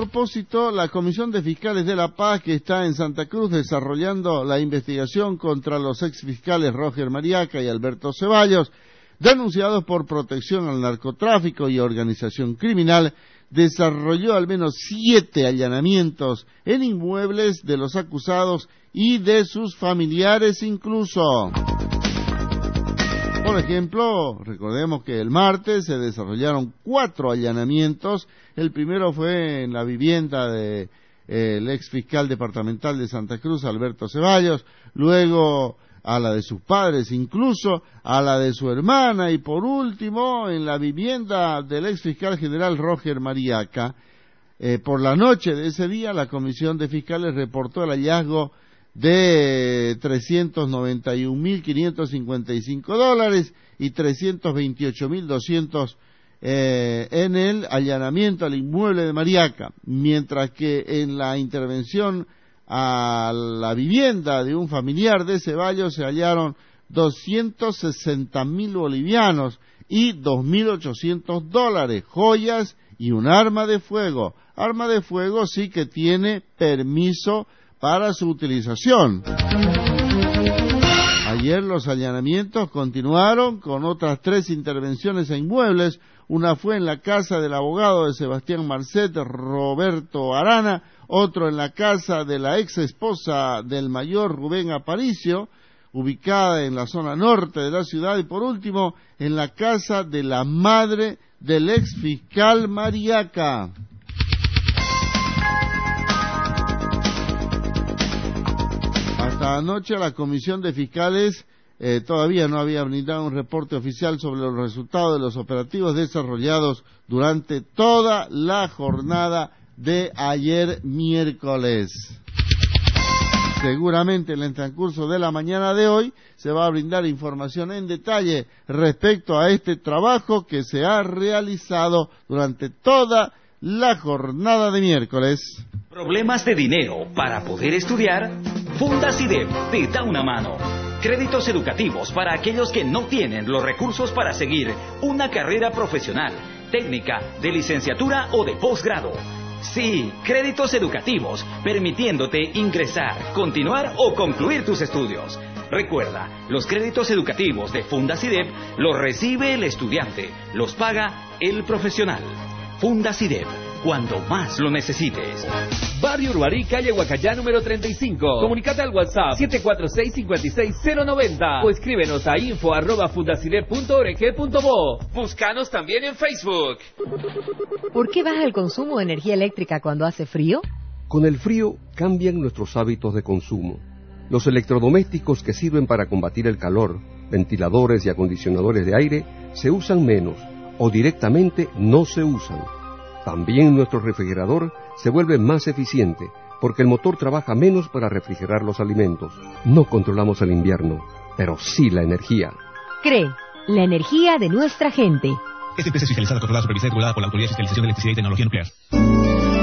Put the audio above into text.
propósito, la Comisión de Fiscales de La Paz, que está en Santa Cruz desarrollando la investigación contra los exfiscales Roger Mariaca y Alberto Ceballos, denunciados por protección al narcotráfico y organización criminal, desarrolló al menos 7 allanamientos en inmuebles de los acusados y de sus familiares incluso. Por ejemplo, recordemos que el martes se desarrollaron 4 allanamientos. El primero fue en la vivienda de el ex fiscal departamental de Santa Cruz, Alberto Ceballos, luego a la de sus padres, incluso a la de su hermana, y por último en la vivienda del ex fiscal general Roger Mariaca. Por la noche de ese día, la Comisión de Fiscales reportó el hallazgo de $391.555 y $328.200 en el allanamiento al inmueble de Mariaca, mientras que en la intervención a la vivienda de un familiar de Ceballos se hallaron 260.000 bolivianos y $2.800, joyas y un arma de fuego. Arma de fuego sí que tiene permiso para su utilización. Ayer los allanamientos continuaron con otras 3 intervenciones a inmuebles. Una fue en la casa del abogado de Sebastián Marcet, Roberto Arana, otro en la casa de la ex esposa del mayor Rubén Aparicio, ubicada en la zona norte de la ciudad, y por último en la casa de la madre del ex fiscal Mariaca. Hasta anoche la Comisión de Fiscales todavía no había brindado un reporte oficial sobre los resultados de los operativos desarrollados durante toda la jornada de ayer miércoles. Seguramente en el transcurso de la mañana de hoy se va a brindar información en detalle respecto a este trabajo que se ha realizado durante toda la jornada de miércoles. ¿Problemas de dinero para poder estudiar? Fundacidep te da una mano. Créditos educativos para aquellos que no tienen los recursos para seguir una carrera profesional, técnica, de licenciatura o de posgrado. Sí, créditos educativos, permitiéndote ingresar, continuar o concluir tus estudios. Recuerda, los créditos educativos de Fundacidep los recibe el estudiante, los paga el profesional. Fundacidep, cuando más lo necesites. Barrio Uruarí, calle Huacayá, número 35. Comunicate al WhatsApp 746-56090 o escríbenos a info@fundacidep.org.bo. Búscanos también en Facebook. ¿Por qué baja el consumo de energía eléctrica cuando hace frío? Con el frío cambian nuestros hábitos de consumo. Los electrodomésticos que sirven para combatir el calor, ventiladores y acondicionadores de aire, se usan menos o directamente no se usan. También nuestro refrigerador se vuelve más eficiente porque el motor trabaja menos para refrigerar los alimentos. No controlamos el invierno, pero sí la energía. CRE, la energía de nuestra gente. Esta empresa es fiscalizada, controlada, supervisada y regulada por la Autoridad de Fiscalización de Electricidad y Tecnología Nuclear.